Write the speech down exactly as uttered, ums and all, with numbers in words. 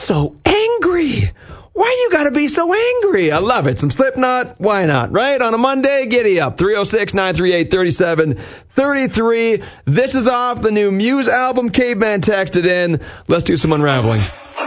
so angry. Why you gotta be so angry? I love it. Some Slipknot, why not, right? On a Monday, giddy up. three oh six, nine three eight, three seven three three. This is off the new Muse album. Caveman texted in. Let's do some unraveling.